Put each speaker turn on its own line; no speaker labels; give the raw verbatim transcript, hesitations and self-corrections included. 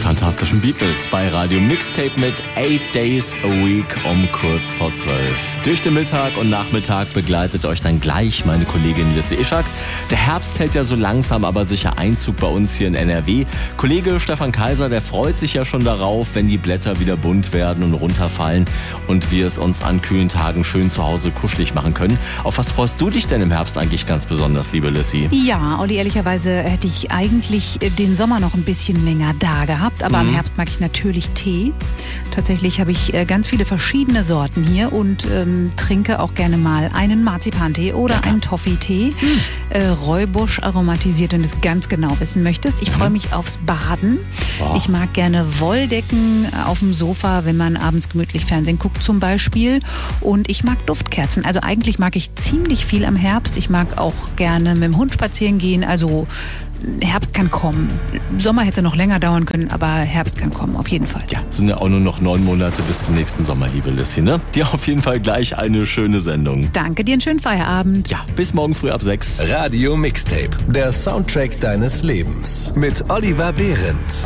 fantastischen Beatles bei Radio Mixtape mit Eight Days a Week um kurz vor zwölf. Durch den Mittag und Nachmittag begleitet euch dann gleich meine Kollegin Lissy Ischak. Der Herbst hält ja so langsam aber sicher Einzug bei uns hier in N R W. Kollege Stefan Kaiser, der freut sich ja schon darauf, wenn die Blätter wieder bunt werden und runterfallen und wir es uns an kühlen Tagen schön zu Hause kuschelig machen können. Auf was freust du dich denn im Herbst eigentlich ganz besonders, liebe Lissy?
Ja, Olli, ehrlicherweise hätte ich eigentlich den Sommer noch ein bisschen länger da gehabt, aber mhm. im Herbst mag ich natürlich Tee. Tatsächlich habe ich ganz viele verschiedene Sorten hier und ähm, trinke auch gerne mal einen Marzipantee oder Lecker. einen Toffee-Tee. Mhm. Äh, Rooibos aromatisiert, wenn du es ganz genau wissen möchtest. Ich mhm. freue mich aufs Baden. Oh. Ich mag gerne Wolldecken auf dem Sofa, wenn man abends gemütlich Fernsehen guckt zum Beispiel. Und ich mag Duftkerzen. Also eigentlich mag ich ziemlich viel am Herbst. Ich mag auch gerne mit dem Hund spazieren gehen. Also Herbst kann kommen. Sommer hätte noch länger dauern können, aber Herbst kann kommen, auf jeden Fall.
Ja, es sind ja auch nur noch neun Monate bis zum nächsten Sommer, liebe Lissy, ne? Dir auf jeden Fall gleich eine schöne Sendung.
Danke dir, einen schönen Feierabend.
Ja, bis morgen früh ab sechs.
Radio Mixtape, der Soundtrack deines Lebens mit Oliver Behrendt.